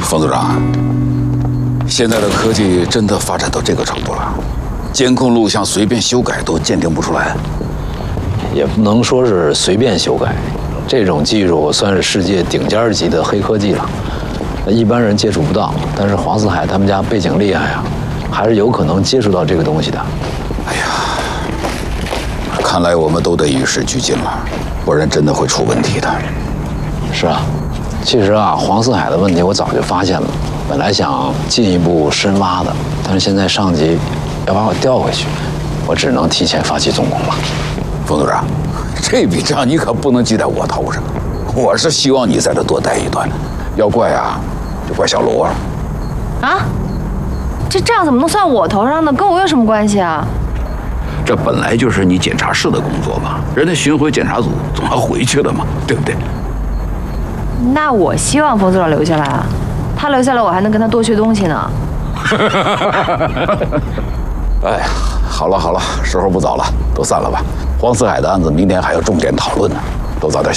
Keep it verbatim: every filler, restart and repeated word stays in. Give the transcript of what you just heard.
冯组长，现在的科技真的发展到这个程度了，监控录像随便修改都鉴定不出来。 也不能说是随便修改，这种技术算是世界顶尖级的黑科技了，一般人接触不到。但是黄四海他们家背景厉害啊，还是有可能接触到这个东西的。 哎呀，看来我们都得与时俱进了，不然真的会出问题的。 是啊，其实啊，黄四海的问题我早就发现了，本来想进一步深挖的，但是现在上级要把我调回去，我只能提前发起总攻了。 冯组长，这笔账你可不能记在我头上，我是希望你在这多待一段，要怪啊，就怪小罗了。 啊？这账怎么能算我头上呢？跟我有什么关系啊？ 这本来就是你检察室的工作嘛，人家巡回检察组总要回去的嘛，对不对？ 那我希望冯组长留下来啊，他留下来我还能跟他多学东西呢。 哎呀，好了好了，时候不早了，都散了吧。黄四海的案子明天还要重点讨论呢，都早点。